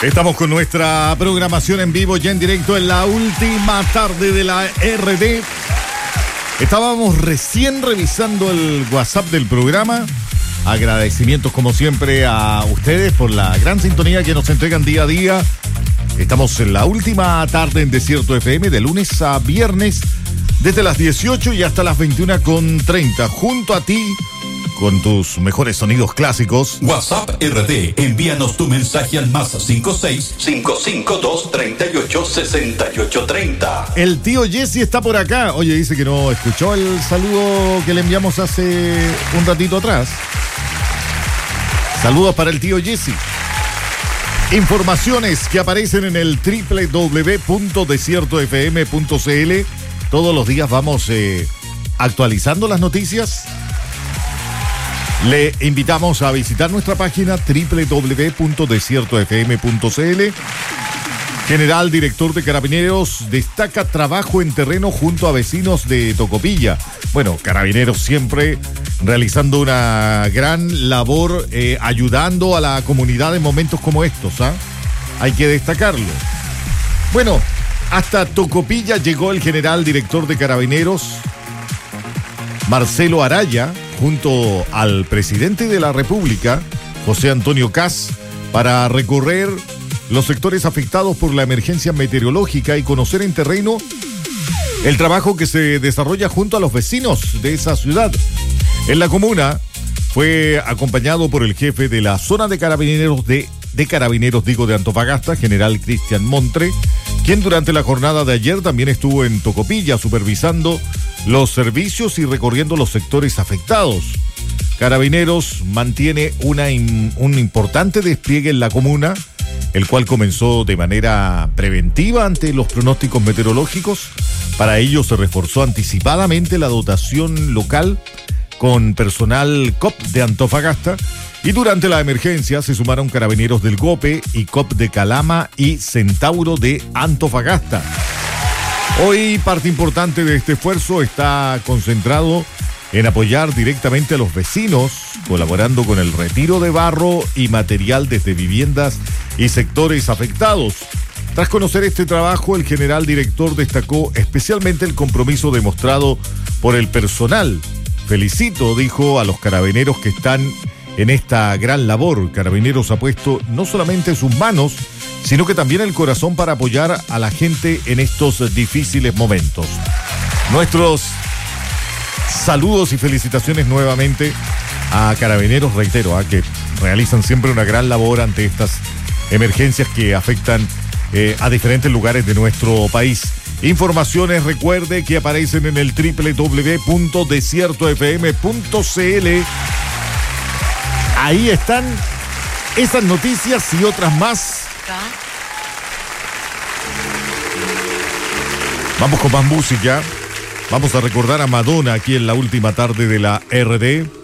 Estamos con nuestra programación en vivo ya en directo en la última tarde de la RD. Estábamos recién revisando el WhatsApp del programa. Agradecimientos como siempre a ustedes por la gran sintonía que nos entregan día a día. Estamos en la última tarde en Desierto FM de lunes a viernes desde las 18 y hasta las 21:30 junto a ti con tus mejores sonidos clásicos. WhatsApp RD, envíanos tu mensaje al +56 552 38 68 30. El tío Jesse está por acá. Oye, dice que no escuchó el saludo que le enviamos hace un ratito atrás. Saludos para el tío Jesse. Informaciones que aparecen en el www.desiertofm.cl. Todos los días vamos actualizando las noticias. Le invitamos a visitar nuestra página www.desiertofm.cl. General director de Carabineros destaca trabajo en terreno junto a vecinos de Tocopilla. Bueno, Carabineros siempre realizando una gran labor, ayudando a la comunidad en momentos como estos, ¿ah? Hay que destacarlo. Bueno, hasta Tocopilla llegó el general director de Carabineros, Marcelo Araya, junto al presidente de la República, José Antonio Kast, para recorrer los sectores afectados por la emergencia meteorológica y conocer en terreno el trabajo que se desarrolla junto a los vecinos de esa ciudad. En la comuna fue acompañado por el jefe de la zona de Carabineros de Antofagasta, general Cristian Montre, quien durante la jornada de ayer también estuvo en Tocopilla supervisando los servicios y recorriendo los sectores afectados. Carabineros mantiene un importante despliegue en la comuna, el cual comenzó de manera preventiva ante los pronósticos meteorológicos. Para ello se reforzó anticipadamente la dotación local con personal COP de Antofagasta, y durante la emergencia se sumaron carabineros del GOPE y COP de Calama y Centauro de Antofagasta. Hoy parte importante de este esfuerzo está concentrado en apoyar directamente a los vecinos, colaborando con el retiro de barro y material desde viviendas y sectores afectados. Tras conocer este trabajo, el general director destacó especialmente el compromiso demostrado por el personal. Felicito, dijo, a los carabineros que están en esta gran labor. Carabineros ha puesto no solamente sus manos, sino que también el corazón para apoyar a la gente en estos difíciles momentos. Nuestros saludos y felicitaciones nuevamente a Carabineros, reitero, que realizan siempre una gran labor ante estas emergencias que afectan a diferentes lugares de nuestro país. Informaciones, recuerde, que aparecen en el www.desiertofm.cl. Ahí están esas noticias y otras más. Vamos con más música. Vamos a recordar a Madonna aquí en la última tarde de la RD.